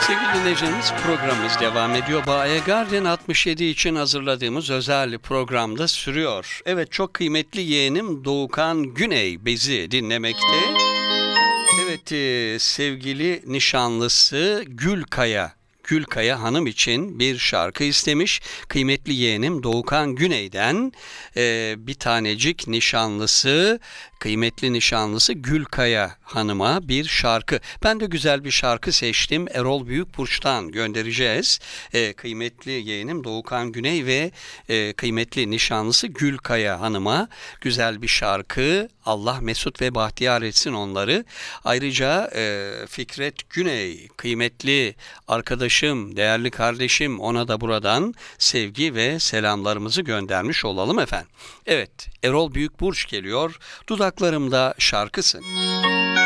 Sevgili dinleyicilerimiz, programımız devam ediyor. Baye Garden 67 için hazırladığımız özel programda sürüyor. Evet, çok kıymetli yeğenim Doğukan Güney bizi dinlemekte. Evet, sevgili nişanlısı Gülkaya Hanım için bir şarkı istemiş. Kıymetli yeğenim Doğukan Güney'den bir tanecik kıymetli nişanlısı Gülkaya Hanım'a bir şarkı. Ben de güzel bir şarkı seçtim. Erol Büyükburç'tan göndereceğiz. Kıymetli yeğenim Doğukan Güney ve kıymetli nişanlısı Gülkaya Hanım'a güzel bir şarkı. Allah mesut ve bahtiyar etsin onları. Ayrıca Fikret Güney, kıymetli arkadaşım, değerli kardeşim, ona da buradan sevgi ve selamlarımızı göndermiş olalım efendim. Evet, Erol Büyükburç geliyor. Dudaklarımda şarkısın.